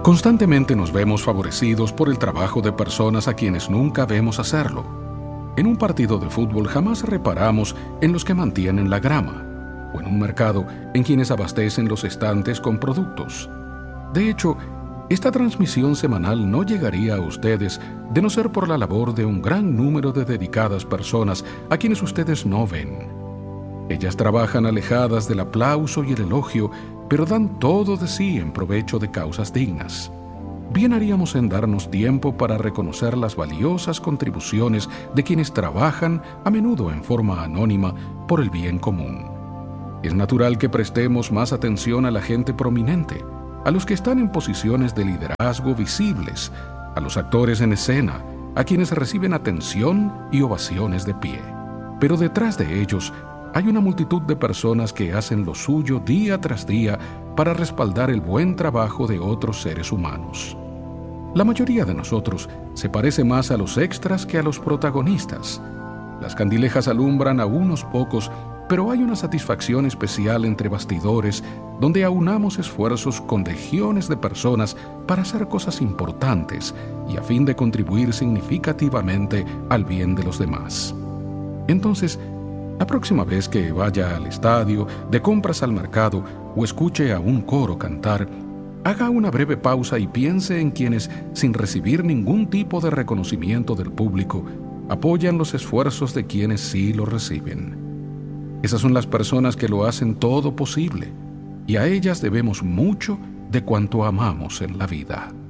Constantemente nos vemos favorecidos por el trabajo de personas a quienes nunca vemos hacerlo. En un partido de fútbol jamás reparamos en los que mantienen la grama, o en un mercado en quienes abastecen los estantes con productos. De hecho, esta transmisión semanal no llegaría a ustedes de no ser por la labor de un gran número de dedicadas personas a quienes ustedes no ven. Ellas trabajan alejadas del aplauso y el elogio, pero dan todo de sí en provecho de causas dignas. Bien haríamos en darnos tiempo para reconocer las valiosas contribuciones de quienes trabajan, a menudo en forma anónima, por el bien común. Es natural que prestemos más atención a la gente prominente, a los que están en posiciones de liderazgo visibles, a los actores en escena, a quienes reciben atención y ovaciones de pie. Pero detrás de ellos hay una multitud de personas que hacen lo suyo día tras día para respaldar el buen trabajo de otros seres humanos. La mayoría de nosotros se parece más a los extras que a los protagonistas. Las candilejas alumbran a unos pocos, pero hay una satisfacción especial entre bastidores donde aunamos esfuerzos con legiones de personas para hacer cosas importantes y a fin de contribuir significativamente al bien de los demás. Entonces, la próxima vez que vaya al estadio, de compras al mercado o escuche a un coro cantar, haga una breve pausa y piense en quienes, sin recibir ningún tipo de reconocimiento del público, apoyan los esfuerzos de quienes sí lo reciben. Esas son las personas que lo hacen todo posible, y a ellas debemos mucho de cuanto amamos en la vida.